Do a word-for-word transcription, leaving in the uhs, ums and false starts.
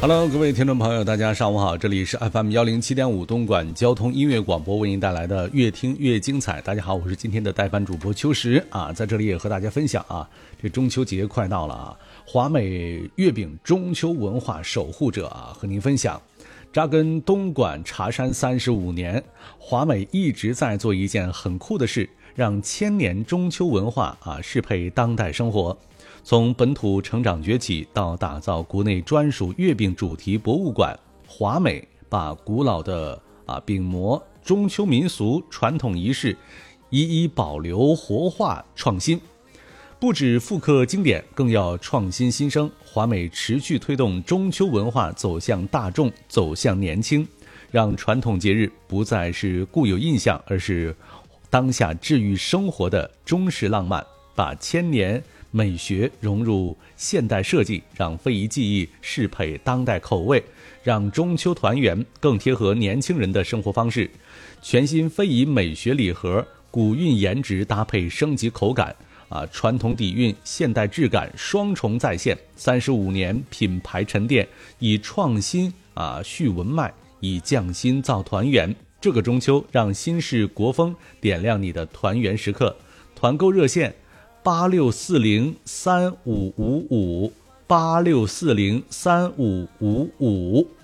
Hello， 各位听众朋友，大家上午好，这里是 F M 一零七点五东莞交通音乐广播为您带来的越听越精彩。大家好，我是今天的代班主播秋实啊，在这里也和大家分享啊，这中秋节快到了啊，华美月饼中秋文化守护者啊，和您分享。扎根东莞茶山三十五年，华美一直在做一件很酷的事，让千年中秋文化啊适配当代生活。从本土成长崛起到打造国内专属月饼主题博物馆，华美把古老的啊饼模、中秋民俗传统仪式一一保留、活化、创新。不止复刻经典，更要创新新生。华美持续推动中秋文化走向大众，走向年轻，让传统节日不再是固有印象，而是当下治愈生活的中式浪漫，把千年美学融入现代设计，让非遗技艺适配当代口味，让中秋团圆更贴合年轻人的生活方式。全新非遗美学礼盒，古韵颜值搭配升级口感啊，传统底蕴现代质感双重再现。三十五年品牌沉淀，以创新啊续文脉，以匠心造团圆。这个中秋，让新式国风点亮你的团圆时刻。团购热线八六四零三五五五八六四零三五五五。